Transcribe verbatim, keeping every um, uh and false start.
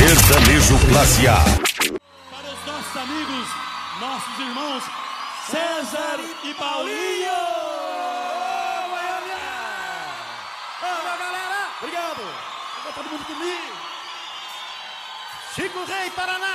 Sertanejo Classe A. Para os nossos amigos, nossos irmãos, César e Paulinho! Ô, Goiânia! Ô, galera! Obrigado! Vai todo mundo comigo! Chico Rei, Paraná!